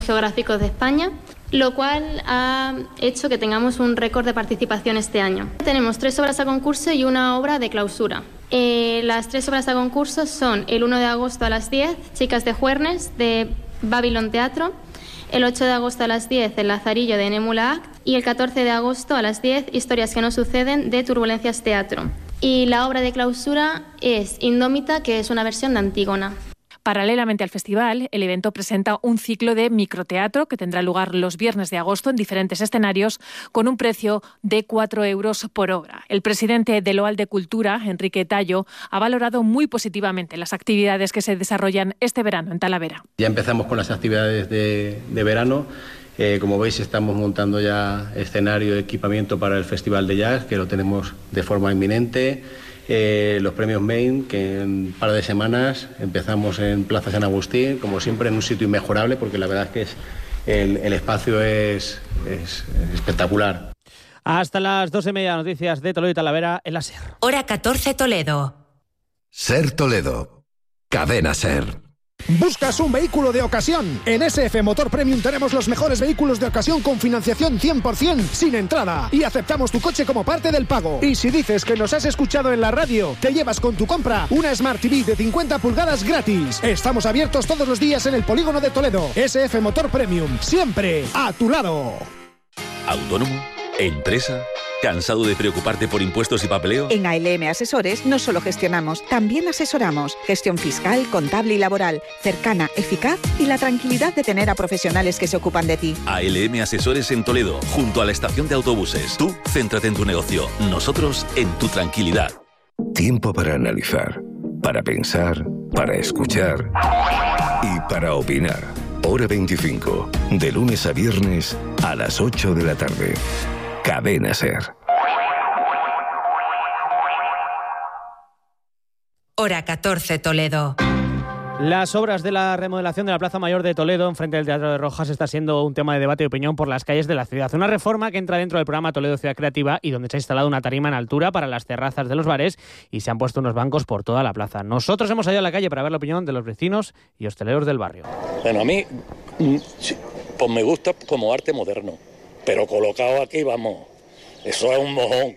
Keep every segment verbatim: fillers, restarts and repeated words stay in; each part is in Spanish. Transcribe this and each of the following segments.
geográficos de España, lo cual ha hecho que tengamos un récord de participación este año. Tenemos tres obras a concurso y una obra de clausura. Eh, las tres obras a concurso son el uno de agosto a las diez, Chicas de Juernes, de Babylon Teatro, el ocho de agosto a las diez, El Lazarillo, de Némula Act, y el catorce de agosto a las diez, Historias que no suceden, de Turbulencias Teatro. Y la obra de clausura es Indómita, que es una versión de Antígona. Paralelamente al festival, el evento presenta un ciclo de microteatro que tendrá lugar los viernes de agosto en diferentes escenarios con un precio de cuatro euros por obra. El presidente de Loal de Cultura, Enrique Tallo, ha valorado muy positivamente las actividades que se desarrollan este verano en Talavera. Ya empezamos con las actividades de, de verano. Eh, como veis, estamos montando ya escenario, equipamiento para el Festival de Jazz, que lo tenemos de forma inminente. Eh, los premios Main, que en un par de semanas empezamos en Plaza San Agustín, como siempre en un sitio inmejorable, porque la verdad es que es, el, el espacio es, es espectacular. Hasta las doce y media, noticias de Toledo y Talavera en la SER. Hora catorce, Toledo. SER Toledo. Cadena SER. ¿Buscas un vehículo de ocasión? En S F Motor Premium tenemos los mejores vehículos de ocasión con financiación cien por ciento sin entrada y aceptamos tu coche como parte del pago. Y si dices que nos has escuchado en la radio, te llevas con tu compra una Smart T V de cincuenta pulgadas gratis. Estamos abiertos todos los días en el polígono de Toledo. S F Motor Premium, siempre a tu lado. ¿Autónomo? ¿Empresa? ¿Cansado de preocuparte por impuestos y papeleo? En A L M Asesores no solo gestionamos, también asesoramos. Gestión fiscal, contable y laboral, cercana, eficaz y la tranquilidad de tener a profesionales que se ocupan de ti. A L M Asesores en Toledo, junto a la estación de autobuses. Tú, céntrate en tu negocio, nosotros en tu tranquilidad. Tiempo para analizar, para pensar, para escuchar y para opinar. Hora veinticinco, de lunes a viernes a las ocho de la tarde. Cadena SER. Hora catorce, Toledo. Las obras de la remodelación de la Plaza Mayor de Toledo, enfrente del Teatro de Rojas, está siendo un tema de debate y opinión por las calles de la ciudad. Una reforma que entra dentro del programa Toledo Ciudad Creativa y donde se ha instalado una tarima en altura para las terrazas de los bares y se han puesto unos bancos por toda la plaza. Nosotros hemos salido a la calle para ver la opinión de los vecinos y hosteleros del barrio. Bueno, a mí, pues me gusta como arte moderno, pero colocado aquí, vamos, eso es un mojón.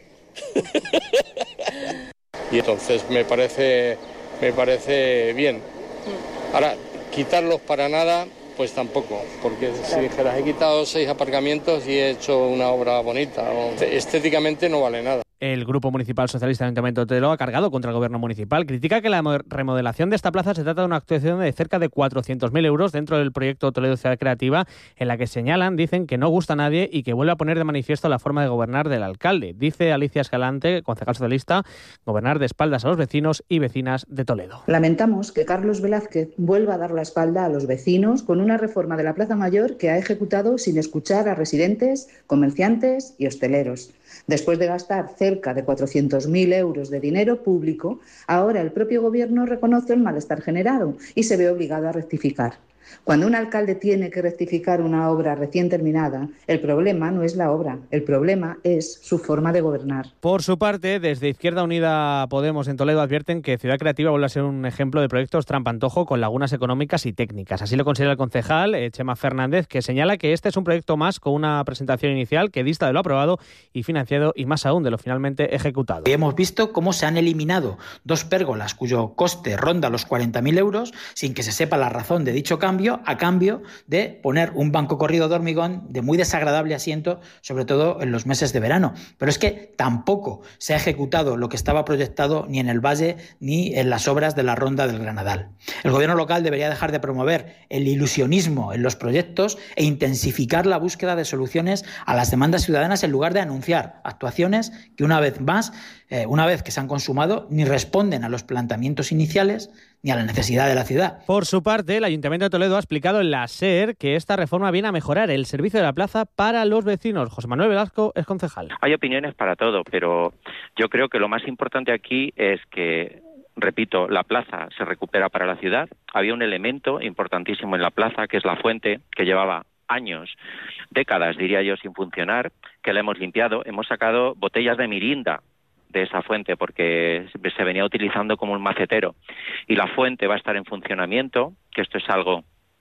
Y entonces me parece, me parece bien. Ahora, quitarlos para nada, pues tampoco, porque si dijeras, he quitado seis aparcamientos y he hecho una obra bonita, o, estéticamente no vale nada. El Grupo Municipal Socialista del Ayuntamiento de Toledo ha cargado contra el Gobierno Municipal. Critica que la remodelación de esta plaza se trata de una actuación de cerca de cuatrocientos mil euros dentro del proyecto Toledo Ciudad Creativa, en la que señalan, dicen que no gusta a nadie y que vuelve a poner de manifiesto la forma de gobernar del alcalde. Dice Alicia Escalante, concejal socialista, gobernar de espaldas a los vecinos y vecinas de Toledo. Lamentamos que Carlos Velázquez vuelva a dar la espalda a los vecinos con una reforma de la Plaza Mayor que ha ejecutado sin escuchar a residentes, comerciantes y hosteleros. Después de gastar cerca de cuatrocientos mil euros de dinero público, ahora el propio Gobierno reconoce el malestar generado y se ve obligado a rectificar. Cuando un alcalde tiene que rectificar una obra recién terminada, el problema no es la obra, el problema es su forma de gobernar. Por su parte, desde Izquierda Unida Podemos en Toledo advierten que Ciudad Creativa vuelve a ser un ejemplo de proyectos trampantojo con lagunas económicas y técnicas. Así lo considera el concejal eh, Chema Fernández, que señala que este es un proyecto más con una presentación inicial que dista de lo aprobado y financiado y más aún de lo finalmente ejecutado. Hemos visto cómo se han eliminado dos pérgolas cuyo coste ronda los cuarenta mil euros sin que se sepa la razón de dicho cambio, a cambio de poner un banco corrido de hormigón de muy desagradable asiento, sobre todo en los meses de verano. Pero es que tampoco se ha ejecutado lo que estaba proyectado ni en el Valle ni en las obras de la Ronda del Granadal. El gobierno local debería dejar de promover el ilusionismo en los proyectos e intensificar la búsqueda de soluciones a las demandas ciudadanas en lugar de anunciar actuaciones que una vez más, eh, una vez que se han consumado, ni responden a los planteamientos iniciales ni a la necesidad de la ciudad. Por su parte, el Ayuntamiento de Toledo ha explicado en la SER que esta reforma viene a mejorar el servicio de la plaza para los vecinos. José Manuel Velasco es concejal. Hay opiniones para todo, pero yo creo que lo más importante aquí es que, repito, la plaza se recupera para la ciudad. Había un elemento importantísimo en la plaza, que es la fuente, que llevaba años, décadas, diría yo, sin funcionar, que la hemos limpiado. Hemos sacado botellas de mirinda de esa fuente porque se venía utilizando como un macetero y la fuente va a estar en funcionamiento, que esto es algo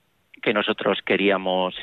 que nosotros queríamos